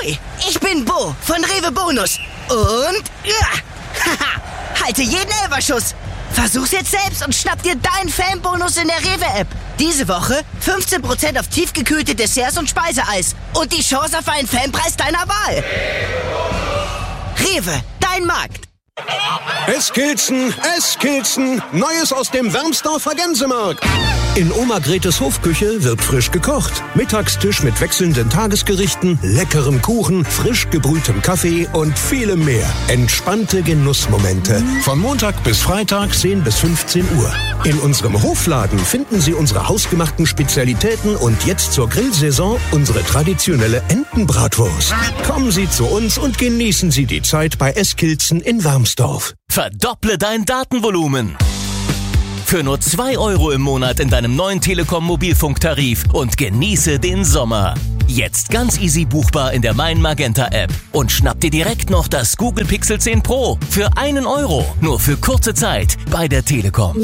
Ahoi, ich bin Bo von Rewe Bonus. Und halte jeden Elferschuss. Versuch's jetzt selbst und schnapp dir deinen Fanbonus in der Rewe-App. Diese Woche 15% auf tiefgekühlte Desserts und Speiseeis. Und die Chance auf einen Fanpreis deiner Wahl. Rewe, dein Markt. Eskilzen, Neues aus dem Wermsdorfer Gänsemarkt. In Oma Gretes Hofküche wird frisch gekocht. Mittagstisch mit wechselnden Tagesgerichten, leckerem Kuchen, frisch gebrühtem Kaffee und vielem mehr. Entspannte Genussmomente. Von Montag bis Freitag 10 bis 15 Uhr. In unserem Hofladen finden Sie unsere hausgemachten Spezialitäten und jetzt zur Grillsaison unsere traditionelle Entenbratwurst. Kommen Sie zu uns und genießen Sie die Zeit bei Eskilzen in Wermsdorf. Verdopple dein Datenvolumen. Für nur 2 € im Monat in deinem neuen Telekom-Mobilfunktarif und genieße den Sommer. Jetzt ganz easy buchbar in der Mein Magenta App und schnapp dir direkt noch das Google Pixel 10 Pro für 1 €, nur für kurze Zeit bei der Telekom.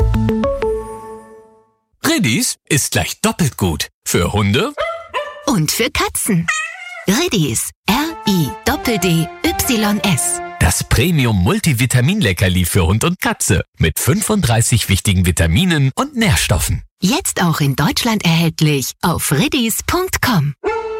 Riddies ist gleich doppelt gut. Für Hunde und für Katzen. Riddies, RIDDYS. Das Premium-Multivitamin-Leckerli für Hund und Katze mit 35 wichtigen Vitaminen und Nährstoffen. Jetzt auch in Deutschland erhältlich auf riddies.com.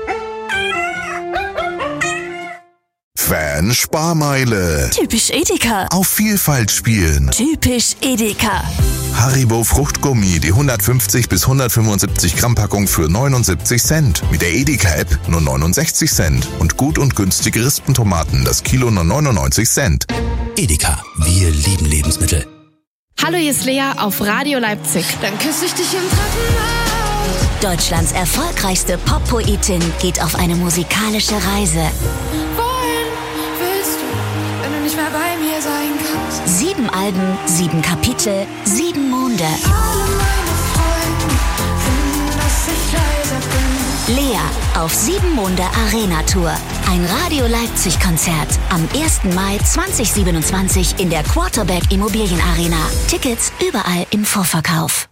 Fan-Sparmeile. Typisch Edeka. Auf Vielfalt spielen. Typisch Edeka. Haribo Fruchtgummi, die 150 bis 175 Gramm Packung für 79 Cent. Mit der Edeka-App nur 69 Cent. Und gut und günstige Rispentomaten, das Kilo nur 99 Cent. Edeka, wir lieben Lebensmittel. Hallo, hier ist Lea auf Radio Leipzig. Dann küsse ich dich im Treppenhaus. Deutschlands erfolgreichste Pop-Poetin geht auf eine musikalische Reise. Wohin willst du, wenn du nicht mehr bei mir sein kannst? 7 Alben, 7 Kapitel, 7 Monde. Alle meine Freunde finden, dass ich leise bin. Lea auf 7 Monde Arena Tour. Ein Radio Leipzig-Konzert am 1. Mai 2027 in der Quarterback Immobilienarena. Tickets überall im Vorverkauf.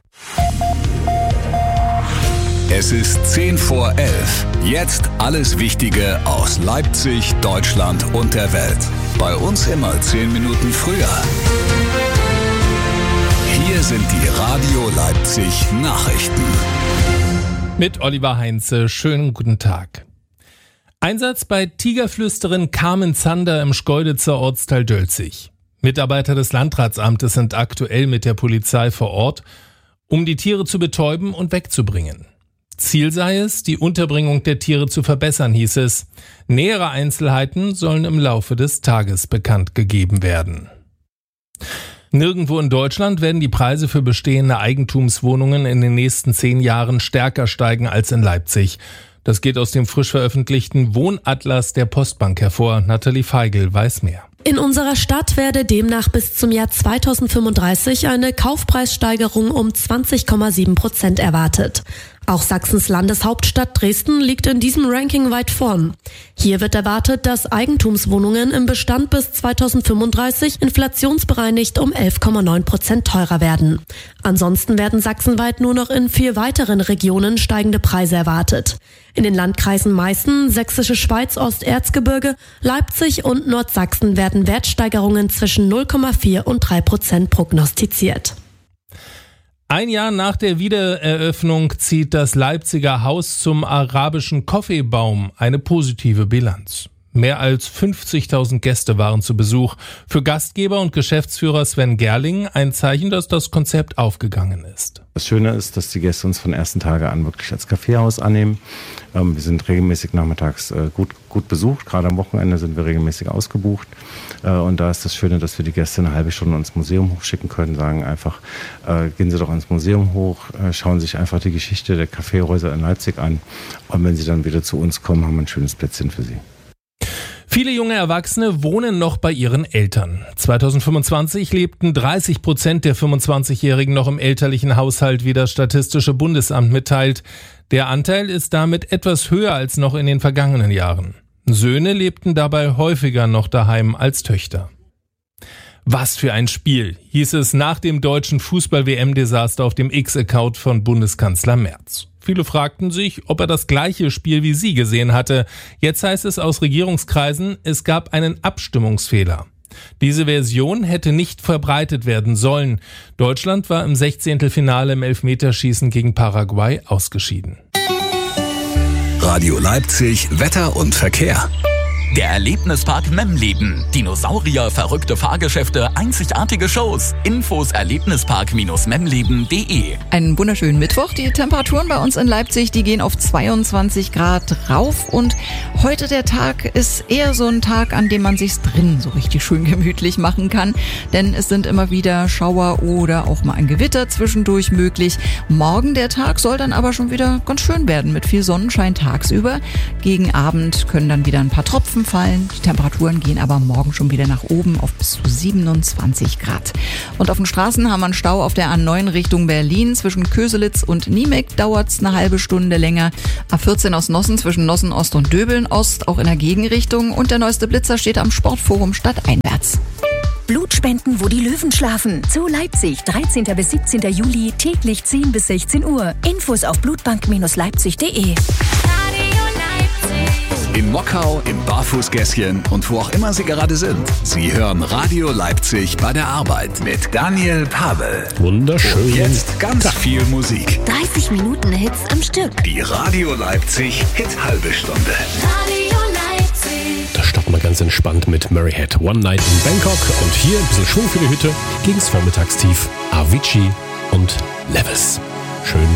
Es ist 10 vor 11. Jetzt alles Wichtige aus Leipzig, Deutschland und der Welt. Bei uns immer 10 Minuten früher. Hier sind die Radio Leipzig Nachrichten. Mit Oliver Heinze, schönen guten Tag. Einsatz bei Tigerflüsterin Carmen Zander im Schkeuditzer Ortsteil Dölzig. Mitarbeiter des Landratsamtes sind aktuell mit der Polizei vor Ort, um die Tiere zu betäuben und wegzubringen. Ziel sei es, die Unterbringung der Tiere zu verbessern, hieß es. Nähere Einzelheiten sollen im Laufe des Tages bekannt gegeben werden. Nirgendwo in Deutschland werden die Preise für bestehende Eigentumswohnungen in den nächsten 10 Jahren stärker steigen als in Leipzig. Das geht aus dem frisch veröffentlichten Wohnatlas der Postbank hervor. Nathalie Feigl weiß mehr. In unserer Stadt werde demnach bis zum Jahr 2035 eine Kaufpreissteigerung um 20,7% erwartet. Auch Sachsens Landeshauptstadt Dresden liegt in diesem Ranking weit vorn. Hier wird erwartet, dass Eigentumswohnungen im Bestand bis 2035 inflationsbereinigt um 11,9% teurer werden. Ansonsten werden sachsenweit nur noch in 4 weiteren Regionen steigende Preise erwartet. In den Landkreisen Meißen, Sächsische Schweiz, Osterzgebirge, Leipzig und Nordsachsen werden Wertsteigerungen zwischen 0,4 und 3% prognostiziert. Ein Jahr nach der Wiedereröffnung zieht das Leipziger Haus zum arabischen Kaffeebaum eine positive Bilanz. Mehr als 50.000 Gäste waren zu Besuch. Für Gastgeber und Geschäftsführer Sven Gerling ein Zeichen, dass das Konzept aufgegangen ist. Das Schöne ist, dass die Gäste uns von ersten Tage an wirklich als Kaffeehaus annehmen. Wir sind regelmäßig nachmittags gut besucht. Gerade am Wochenende sind wir regelmäßig ausgebucht. Und da ist das Schöne, dass wir die Gäste eine halbe Stunde ins Museum hochschicken können. Sagen einfach, gehen Sie doch ins Museum hoch, schauen sich einfach die Geschichte der Kaffeehäuser in Leipzig an. Und wenn Sie dann wieder zu uns kommen, haben wir ein schönes Plätzchen für Sie. Viele junge Erwachsene wohnen noch bei ihren Eltern. 2025 lebten 30% der 25-Jährigen noch im elterlichen Haushalt, wie das Statistische Bundesamt mitteilt. Der Anteil ist damit etwas höher als noch in den vergangenen Jahren. Söhne lebten dabei häufiger noch daheim als Töchter. Was für ein Spiel, hieß es nach dem deutschen Fußball-WM-Desaster auf dem X-Account von Bundeskanzler Merz. Viele fragten sich, ob er das gleiche Spiel wie sie gesehen hatte. Jetzt heißt es aus Regierungskreisen, es gab einen Abstimmungsfehler. Diese Version hätte nicht verbreitet werden sollen. Deutschland war im 16. Finale im Elfmeterschießen gegen Paraguay ausgeschieden. Radio Leipzig, Wetter und Verkehr. Der Erlebnispark Memleben. Dinosaurier, verrückte Fahrgeschäfte, einzigartige Shows. Infos erlebnispark-memleben.de. Einen wunderschönen Mittwoch. Die Temperaturen bei uns in Leipzig, die gehen auf 22 Grad rauf. Und heute der Tag ist eher so ein Tag, an dem man sich's drinnen so richtig schön gemütlich machen kann. Denn es sind immer wieder Schauer oder auch mal ein Gewitter zwischendurch möglich. Morgen der Tag soll dann aber schon wieder ganz schön werden mit viel Sonnenschein tagsüber. Gegen Abend können dann wieder ein paar Tropfen fallen. Die Temperaturen gehen aber morgen schon wieder nach oben auf bis zu 27 Grad. Und auf den Straßen haben wir einen Stau auf der A9 Richtung Berlin. Zwischen Köselitz und Niemek dauert es eine halbe Stunde länger. A14 aus Nossen zwischen Nossen Ost und Döbeln Ost, auch in der Gegenrichtung. Und der neueste Blitzer steht am Sportforum stadteinwärts. Blutspenden, wo die Löwen schlafen. Zu Leipzig, 13. bis 17. Juli, täglich 10 bis 16 Uhr. Infos auf blutbank-leipzig.de. In Mockau, im Barfußgässchen und wo auch immer Sie gerade sind. Sie hören Radio Leipzig bei der Arbeit mit Daniel Pavel. Wunderschön. Und jetzt ganz viel Musik. 30 Minuten Hits am Stück. Die Radio Leipzig Hit-Halbe Stunde. Radio Leipzig. Da starten wir ganz entspannt mit Mary Had One Night in Bangkok. Und hier ein bisschen Schwung für die Hütte gegen's Vormittagstief. Avicii und Levis. Schön